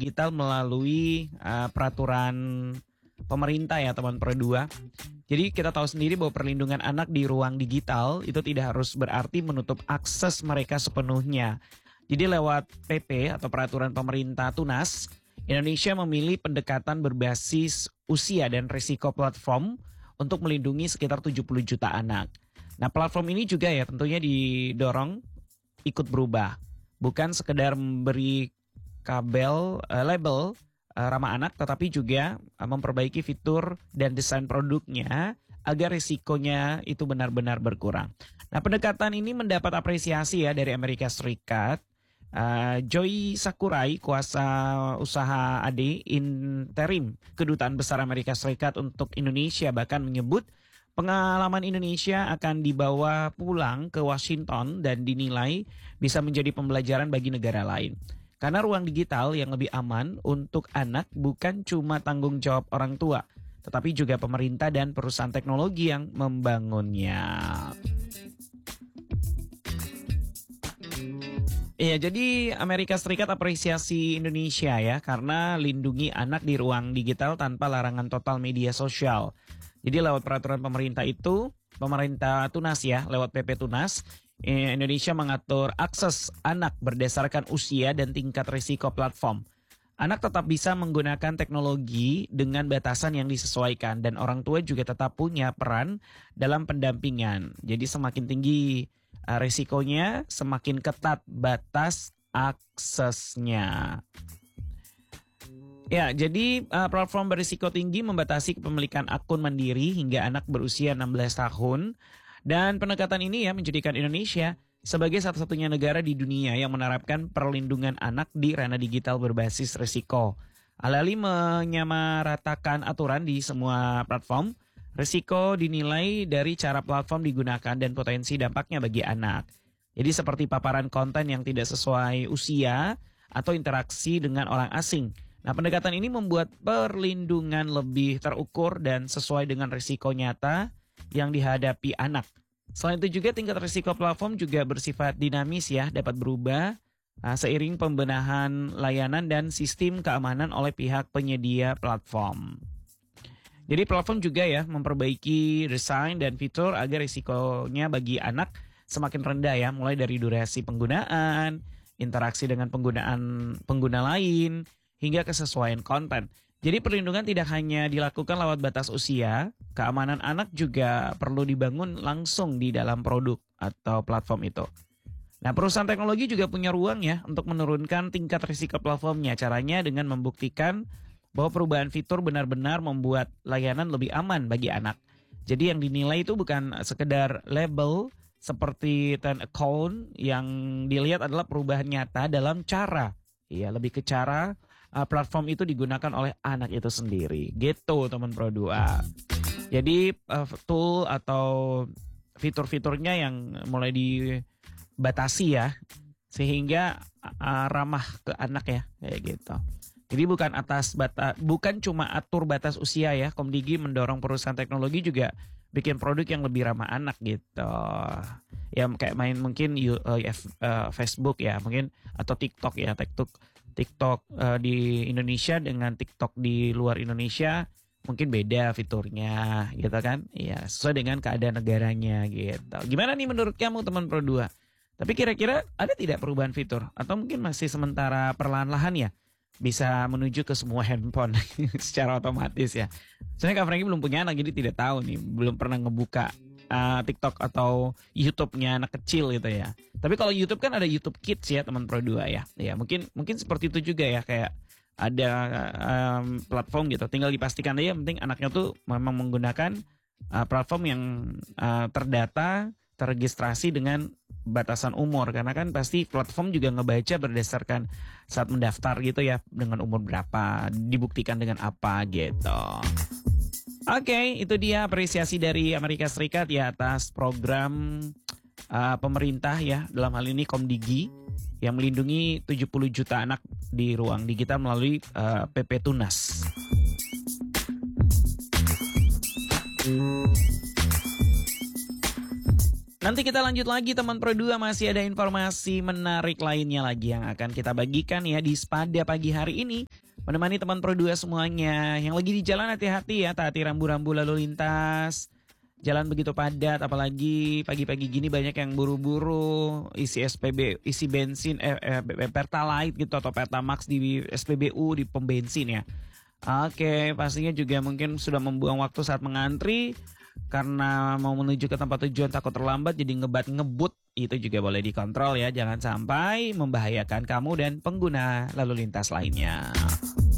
digital melalui peraturan pemerintah ya teman Pro 2. Jadi kita tahu sendiri bahwa perlindungan anak di ruang digital itu tidak harus berarti menutup akses mereka sepenuhnya. Jadi lewat PP atau peraturan pemerintah Tunas, Indonesia memilih pendekatan berbasis usia dan risiko platform untuk melindungi sekitar 70 juta anak. Nah platform ini juga ya tentunya didorong ikut berubah. Bukan sekedar memberi label ramah anak, tetapi juga memperbaiki fitur dan desain produknya agar risikonya itu benar-benar berkurang. Nah pendekatan ini mendapat apresiasi ya dari Amerika Serikat. Joy Sakurai, kuasa usaha AD interim Kedutaan Besar Amerika Serikat untuk Indonesia bahkan menyebut pengalaman Indonesia akan dibawa pulang ke Washington dan dinilai bisa menjadi pembelajaran bagi negara lain. Karena ruang digital yang lebih aman untuk anak bukan cuma tanggung jawab orang tua, tetapi juga pemerintah dan perusahaan teknologi yang membangunnya. Iya, jadi Amerika Serikat apresiasi Indonesia ya karena lindungi anak di ruang digital tanpa larangan total media sosial. Jadi lewat peraturan pemerintah itu, pemerintah Tunas ya, lewat PP Tunas, Indonesia mengatur akses anak berdasarkan usia dan tingkat risiko platform. Anak tetap bisa menggunakan teknologi dengan batasan yang disesuaikan dan orang tua juga tetap punya peran dalam pendampingan. Jadi semakin tinggi risikonya, semakin ketat batas aksesnya. Ya, jadi platform berisiko tinggi membatasi kepemilikan akun mandiri hingga anak berusia 16 tahun. Dan pendekatan ini ya menjadikan Indonesia sebagai satu-satunya negara di dunia yang menerapkan perlindungan anak di ranah digital berbasis risiko. Alih-alih menyamaratakan aturan di semua platform, risiko dinilai dari cara platform digunakan dan potensi dampaknya bagi anak. Jadi seperti paparan konten yang tidak sesuai usia atau interaksi dengan orang asing. Nah, pendekatan ini membuat perlindungan lebih terukur dan sesuai dengan risiko nyata yang dihadapi anak. Selain itu juga tingkat risiko platform juga bersifat dinamis ya, dapat berubah seiring pembenahan layanan dan sistem keamanan oleh pihak penyedia platform. Jadi platform juga ya memperbaiki desain dan fitur agar risikonya bagi anak semakin rendah ya, mulai dari durasi penggunaan, interaksi dengan pengguna lain, hingga kesesuaian konten. Jadi perlindungan tidak hanya dilakukan lewat batas usia, keamanan anak juga perlu dibangun langsung di dalam produk atau platform itu. Nah, perusahaan teknologi juga punya ruang ya untuk menurunkan tingkat risiko platformnya. Caranya dengan membuktikan bahwa perubahan fitur benar-benar membuat layanan lebih aman bagi anak. Jadi yang dinilai itu bukan sekedar label seperti turn account, yang dilihat adalah perubahan nyata dalam cara. Ya, lebih ke cara platform itu digunakan oleh anak itu sendiri. Gitu teman Pro 2. Jadi tool atau fitur-fiturnya yang mulai dibatasi ya, sehingga ramah ke anak ya, kayak gitu. Jadi bukan cuma atur batas usia ya, Komdigi mendorong perusahaan teknologi juga bikin produk yang lebih ramah anak gitu. Ya kayak main mungkin Facebook ya, mungkin atau TikTok ya, TikTok di Indonesia dengan TikTok di luar Indonesia mungkin beda fiturnya gitu kan. Iya, sesuai dengan keadaan negaranya gitu. Gimana nih menurut kamu teman Pro 2? Tapi kira-kira ada tidak perubahan fitur atau mungkin masih sementara perlahan-lahan ya bisa menuju ke semua handphone secara otomatis ya. Soalnya Kak Franky belum punya anak jadi tidak tahu nih, belum pernah ngebuka TikTok atau YouTube-nya anak kecil gitu ya. Tapi kalau YouTube kan ada YouTube Kids ya teman Pro 2 ya. Ya mungkin seperti itu juga ya, kayak ada platform gitu. Tinggal dipastikan aja yang penting anaknya tuh memang menggunakan platform yang terdata, terregistrasi dengan batasan umur, karena kan pasti platform juga ngebaca berdasarkan saat mendaftar gitu ya, dengan umur berapa, dibuktikan dengan apa gitu. Oke, itu dia apresiasi dari Amerika Serikat ya atas program pemerintah ya, dalam hal ini Komdigi yang melindungi 70 juta anak di ruang digital melalui PP Tunas. Nah Nanti kita lanjut lagi teman Pro 2, masih ada informasi menarik lainnya lagi yang akan kita bagikan ya di Spada pagi hari ini. Menemani teman Pro 2 semuanya. Yang lagi di jalan hati-hati ya, taati rambu-rambu lalu lintas. Jalan begitu padat, apalagi pagi-pagi gini banyak yang buru-buru isi SPB, isi bensin, Pertalite gitu atau Pertamax di SPBU, di pom bensin ya. Oke, pastinya juga mungkin sudah membuang waktu saat mengantri karena mau menuju ke tempat tujuan takut terlambat jadi ngebut. Itu juga boleh dikontrol ya, jangan sampai membahayakan kamu dan pengguna lalu lintas lainnya.